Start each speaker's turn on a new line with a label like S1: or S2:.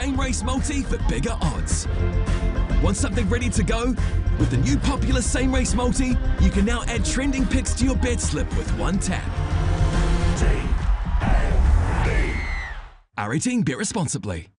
S1: same race multi for bigger odds. Want something ready to go? With the new popular same race multi, you can now add trending picks to your bet slip with one tap. R18, bet responsibly.